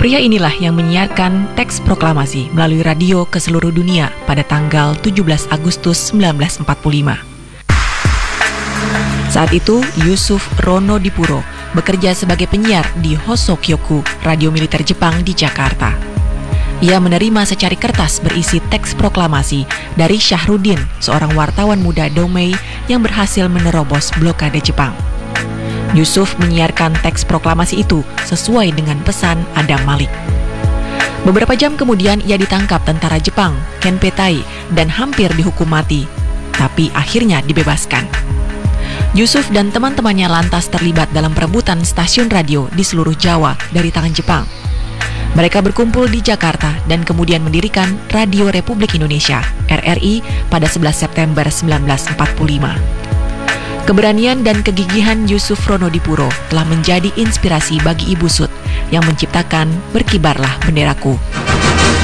Pria inilah yang menyiarkan teks proklamasi melalui radio ke seluruh dunia pada tanggal 17 Agustus 1945. Saat itu, Yusuf Ronodipuro bekerja sebagai penyiar di Hosokyoku, radio militer Jepang di Jakarta. Ia menerima secari kertas berisi teks proklamasi dari Syahrudin, seorang wartawan muda Domei yang berhasil menerobos blokade Jepang. Yusuf menyiarkan teks proklamasi itu sesuai dengan pesan Adam Malik. Beberapa jam kemudian ia ditangkap tentara Jepang, Kenpetai, dan hampir dihukum mati, tapi akhirnya dibebaskan. Yusuf dan teman-temannya lantas terlibat dalam perebutan stasiun radio di seluruh Jawa dari tangan Jepang. Mereka berkumpul di Jakarta dan kemudian mendirikan Radio Republik Indonesia, RRI, pada 11 September 1945. Keberanian dan kegigihan Yusuf Ronodipuro telah menjadi inspirasi bagi Ibu Sud yang menciptakan Berkibarlah Benderaku.